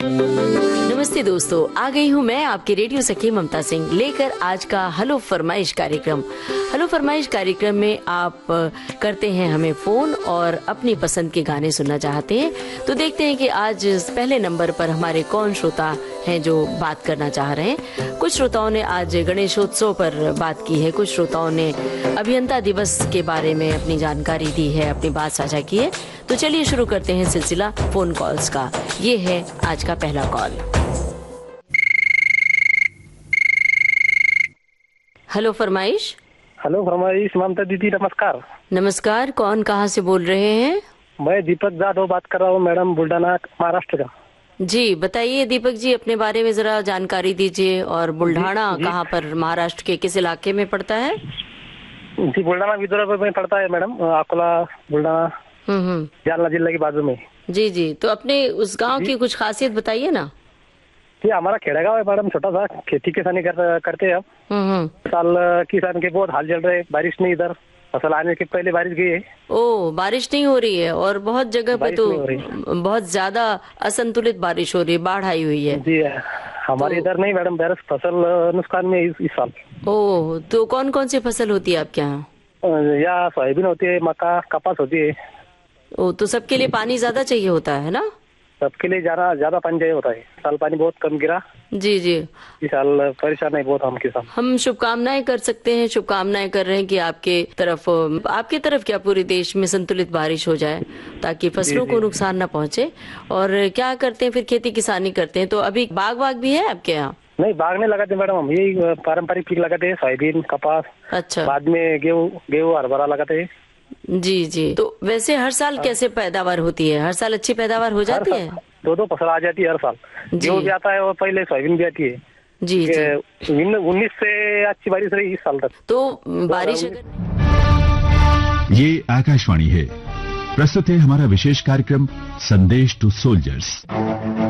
नमस्ते दोस्तों, आ गई हूँ मैं आपकी रेडियो सखी ममता सिंह लेकर आज का हेलो फरमाइश कार्यक्रम। हेलो फरमाइश कार्यक्रम में आप करते हैं हमें फोन और अपनी पसंद के गाने सुनना चाहते हैं। तो देखते हैं कि आज पहले नंबर पर हमारे कौन श्रोता हैं जो बात करना चाह रहे हैं। कुछ श्रोताओं ने आज गणेशोत्सव पर बात की है, कुछ श्रोताओं ने अभियंता दिवस के बारे में अपनी जानकारी दी है, अपनी बात साझा की है। तो चलिए शुरू करते हैं सिलसिला फोन कॉल्स का। ये है आज का पहला कॉल। हेलो फरमाइश। हेलो फरमाइश ममता दीदी, नमस्कार। नमस्कार, कौन कहाँ से बोल रहे हैं? मैं दीपक जाधव बात कर रहा हूँ मैडम, बुल्ढाना महाराष्ट्र का। जी बताइए दीपक जी, अपने बारे में जरा जानकारी दीजिए। और बुल्ढाना कहाँ पर, महाराष्ट्र के किस इलाके में पड़ता है? जी बुल्ढाना विदर्भ में पड़ता है मैडम, अकोला बुल्ढाना जालना जिला की बाजू में। जी जी, तो अपने उस गांव की कुछ खासियत बताइए ना। ये हमारा खेड़ा गाँव है मैडम, छोटा सा। खेती किसानी करते हैं अब। साल किसान के बहुत हाल चल रहे हैं, बारिश नहीं इधर, फसल आने के पहले बारिश गई है। ओ, बारिश नहीं हो रही है और बहुत जगह पे तो बहुत ज्यादा असंतुलित बारिश हो रही है, बाढ़ आई हुई है। जी हमारे इधर नहीं मैडम, फसल नुकसान में इस साल। ओ, तो कौन कौन सी फसल होती है आपके यहाँ? या सोयाबीन होती है, मक्का, कपास होती है। ओ, तो सबके लिए पानी ज्यादा चाहिए होता है ना? सबके लिए ज्यादा पानी चाहिए होता है। साल पानी बहुत कम गिरा। जी जी, इस साल परेशान है बहुत हम किसान। हम शुभकामनाएं कर सकते हैं, शुभकामनाएं कर रहे हैं कि आपके तरफ क्या पूरे देश में संतुलित बारिश हो जाए ताकि फसलों को नुकसान न पहुंचे। और क्या करते हैं फिर? खेती किसानी करते हैं। तो अभी बाग भी है आपके यहाँ? नहीं, बाग नहीं लगाते मैडम, हम यही पारंपरिक पीक लगाते हैं, सोयाबीन, कपास। अच्छा, बाद में गेहूँ हरभरा लगाते हैं। जी जी, तो वैसे हर साल कैसे पैदावार होती है? हर साल अच्छी पैदावार हो जाती है? दो फसल आ जाती है हर साल। गेहूँ भी आता है और पहले सोयाबीन भी आती है। जी जी, 19 से अच्छी बारिश रही इस साल तक। तो बारिश ये आकाशवाणी है। प्रस्तुत है हमारा विशेष कार्यक्रम संदेश टू सोल्जर्स।